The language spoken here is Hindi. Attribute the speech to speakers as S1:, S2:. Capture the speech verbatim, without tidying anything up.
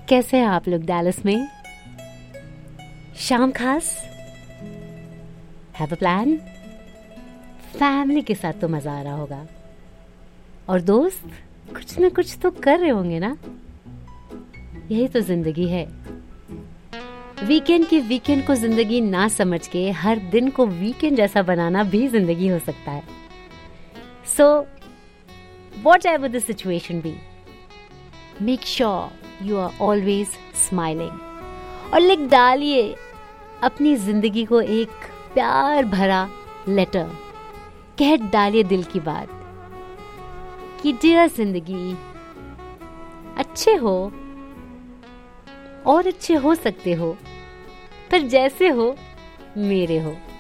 S1: कैसे हैं आप लोग डैलस में? शाम खास? Have a plan? फैमिली के साथ तो मजा आ रहा होगा, और दोस्त कुछ ना कुछ तो कर रहे होंगे ना। यही तो जिंदगी है। वीकेंड के वीकेंड को जिंदगी ना समझ के हर दिन को वीकेंड जैसा बनाना भी जिंदगी हो सकता है। So what ever the situation B, make sure you are always smiling, और लिख डालिए अपनी जिंदगी को एक प्यार भरा लेटर। कह डालिए दिल की बात कि डियर जिंदगी, अच्छे हो और अच्छे हो सकते हो, पर जैसे हो मेरे हो।